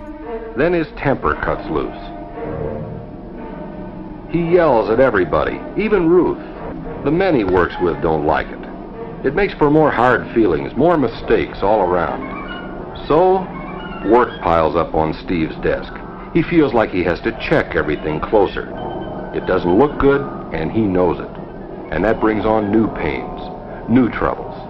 Then his temper cuts loose. He yells at everybody, even Ruth. The men he works with don't like it. It makes for more hard feelings, more mistakes all around. So, work piles up on Steve's desk. He feels like he has to check everything closer. It doesn't look good, and he knows it. And that brings on new pains, new troubles.